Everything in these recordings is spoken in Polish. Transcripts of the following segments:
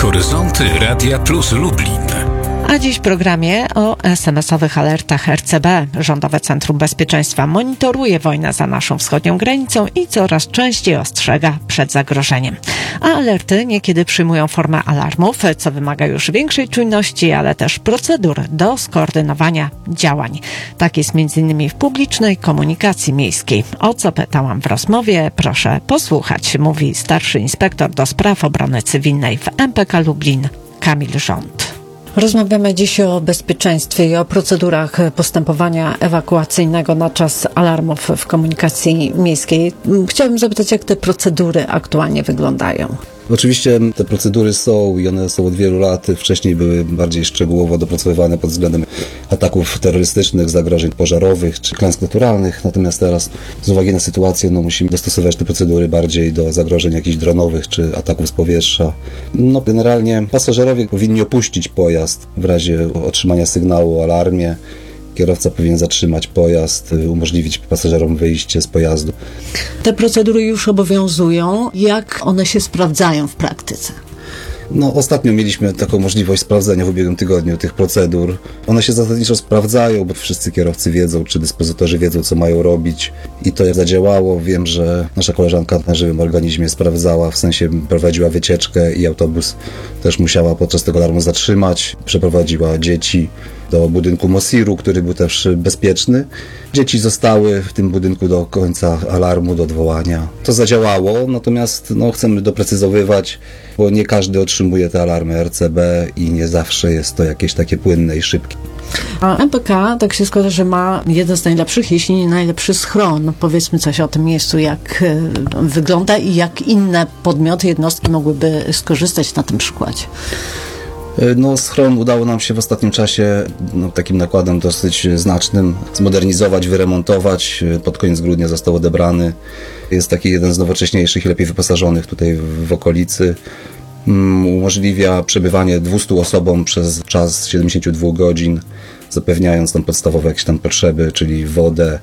Horyzonty Radia Plus Lublin. A dziś w programie o SMS-owych alertach RCB. Rządowe Centrum Bezpieczeństwa monitoruje wojnę za naszą wschodnią granicą i coraz częściej ostrzega przed zagrożeniem. A alerty niekiedy przyjmują formę alarmów, co wymaga już większej czujności, ale też procedur do skoordynowania działań. Tak jest m.in. w publicznej komunikacji miejskiej. O co pytałam w rozmowie, proszę posłuchać, mówi starszy inspektor do spraw obrony cywilnej w MPK Lublin, Kamil Rząd. Rozmawiamy dziś o bezpieczeństwie i o procedurach postępowania ewakuacyjnego na czas alarmów w komunikacji miejskiej. Chciałabym zapytać, jak te procedury aktualnie wyglądają? Oczywiście te procedury są i one są od wielu lat. Wcześniej były bardziej szczegółowo dopracowywane pod względem ataków terrorystycznych, zagrożeń pożarowych czy klęsk naturalnych. Natomiast teraz z uwagi na sytuację musimy dostosować te procedury bardziej do zagrożeń jakichś dronowych czy ataków z powietrza. Generalnie pasażerowie powinni opuścić pojazd w razie otrzymania sygnału o alarmie. Kierowca powinien zatrzymać pojazd, umożliwić pasażerom wyjście z pojazdu. Te procedury już obowiązują. Jak one się sprawdzają w praktyce? Ostatnio mieliśmy taką możliwość sprawdzenia w ubiegłym tygodniu tych procedur. One się zasadniczo sprawdzają, bo wszyscy kierowcy wiedzą, czy dyspozytorzy wiedzą, co mają robić. I to zadziałało. Wiem, że nasza koleżanka na żywym organizmie sprawdzała, w sensie prowadziła wycieczkę i autobus też musiała podczas tego alarmu zatrzymać. Przeprowadziła dzieci do budynku Mosiru, który był też bezpieczny. Dzieci zostały w tym budynku do końca alarmu, do odwołania. To zadziałało, natomiast chcemy doprecyzowywać, bo nie każdy otrzymuje te alarmy RCB i nie zawsze jest to jakieś takie płynne i szybkie. A MPK tak się składa, że ma jeden z najlepszych, jeśli nie najlepszy schron. Powiedzmy coś o tym miejscu, jak wygląda i jak inne podmioty, jednostki mogłyby skorzystać na tym przykładzie. Schron udało nam się w ostatnim czasie takim nakładem dosyć znacznym zmodernizować, wyremontować. Pod koniec grudnia został odebrany. Jest taki jeden z nowocześniejszych i lepiej wyposażonych tutaj w okolicy. Umożliwia przebywanie 200 osobom przez czas 72 godzin, zapewniając tam podstawowe jakieś tam potrzeby, czyli wodę,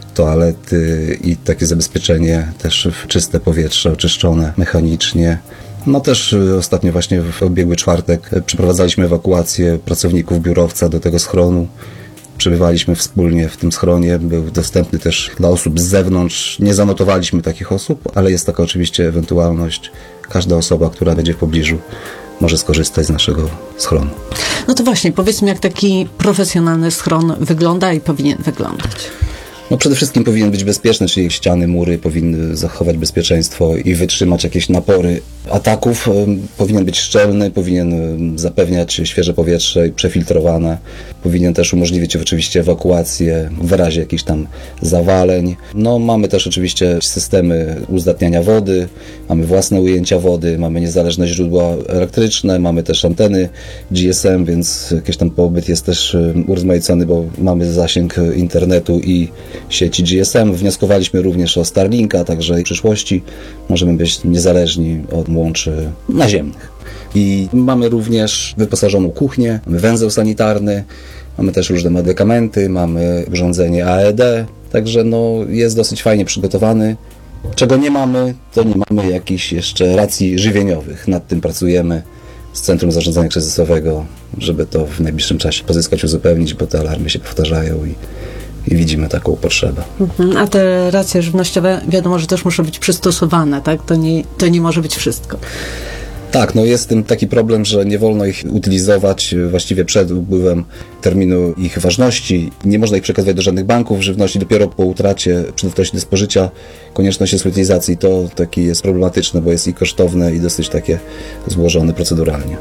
toalety i takie zabezpieczenie, też czyste powietrze, oczyszczone mechanicznie. Też ostatnio właśnie w ubiegły czwartek przeprowadzaliśmy ewakuację pracowników biurowca do tego schronu. Przebywaliśmy wspólnie w tym schronie, był dostępny też dla osób z zewnątrz. Nie zanotowaliśmy takich osób, ale jest taka oczywiście ewentualność. Każda osoba, która będzie w pobliżu, może skorzystać z naszego schronu. To właśnie, powiedzmy, jak taki profesjonalny schron wygląda i powinien wyglądać. Przede wszystkim powinien być bezpieczny, czyli ściany, mury powinny zachować bezpieczeństwo i wytrzymać jakieś napory ataków. Powinien być szczelny, powinien zapewniać świeże powietrze i przefiltrowane. Powinien też umożliwić oczywiście ewakuację w razie jakichś tam zawaleń. Mamy też oczywiście systemy uzdatniania wody, mamy własne ujęcia wody, mamy niezależne źródła elektryczne, mamy też anteny GSM, więc jakiś tam pobyt jest też urozmaicony, bo mamy zasięg internetu i sieci GSM. Wnioskowaliśmy również o Starlinka, także w przyszłości możemy być niezależni od łączy naziemnych. I mamy również wyposażoną kuchnię, mamy węzeł sanitarny, mamy też różne medykamenty, mamy urządzenie AED, także jest dosyć fajnie przygotowany. Czego nie mamy, to nie mamy jakichś jeszcze racji żywieniowych. Nad tym pracujemy z Centrum Zarządzania Kryzysowego, żeby to w najbliższym czasie pozyskać, uzupełnić, bo te alarmy się powtarzają i widzimy taką potrzebę. A te racje żywnościowe, wiadomo, że też muszą być przystosowane, tak? To nie może być wszystko. Tak, jest z tym taki problem, że nie wolno ich utylizować właściwie przed upływem terminu ich ważności. Nie można ich przekazywać do żadnych banków żywności. Dopiero po utracie przydatności do spożycia konieczność jest utylizacji. To takie jest problematyczne, bo jest i kosztowne, i dosyć takie złożone proceduralnie.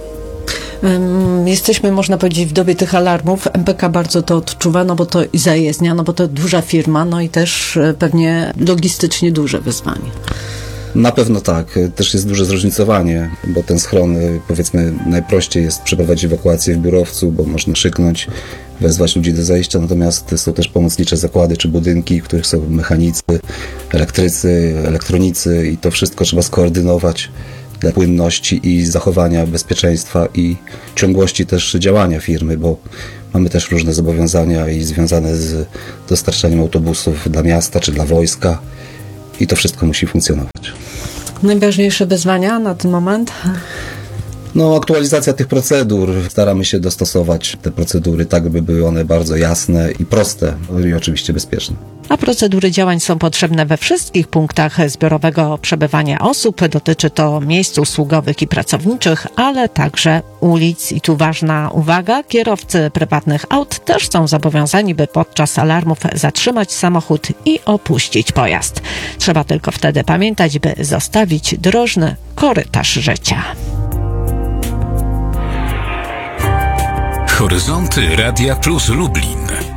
Jesteśmy, można powiedzieć, w dobie tych alarmów. MPK bardzo to odczuwa, bo to i zajezdnia, bo to duża firma, i też pewnie logistycznie duże wyzwanie. Na pewno tak. Też jest duże zróżnicowanie, bo ten schron, powiedzmy, najprościej jest przeprowadzić ewakuację w biurowcu, bo można krzyknąć, wezwać ludzi do zejścia, natomiast są też pomocnicze zakłady czy budynki, w których są mechanicy, elektrycy, elektronicy i to wszystko trzeba skoordynować dla płynności i zachowania bezpieczeństwa i ciągłości też działania firmy, bo mamy też różne zobowiązania i związane z dostarczaniem autobusów dla miasta czy dla wojska i to wszystko musi funkcjonować. Najważniejsze wyzwania na ten moment? No, aktualizacja tych procedur. Staramy się dostosować te procedury tak, by były one bardzo jasne i proste i oczywiście bezpieczne. A procedury działań są potrzebne we wszystkich punktach zbiorowego przebywania osób. Dotyczy to miejsc usługowych i pracowniczych, ale także ulic. I tu ważna uwaga, kierowcy prywatnych aut też są zobowiązani, by podczas alarmów zatrzymać samochód i opuścić pojazd. Trzeba tylko wtedy pamiętać, by zostawić drożny korytarz życia. Horyzonty Radia Plus Lublin.